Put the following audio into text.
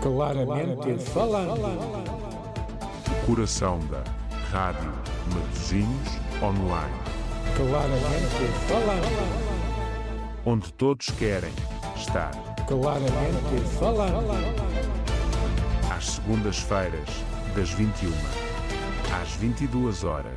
Claramente falando. O coração da Rádio Matosinhos Online. Claramente falando. Onde todos querem estar. Claramente falando. Às segundas-feiras, das 21 às 22 horas.